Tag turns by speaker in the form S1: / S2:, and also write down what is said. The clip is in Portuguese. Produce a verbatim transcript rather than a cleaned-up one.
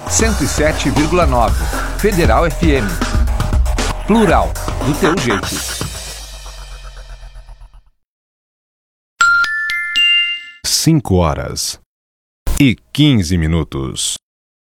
S1: cento e sete vírgula nove. Federal F M. Plural, do teu jeito.
S2: Cinco horas e quinze minutos.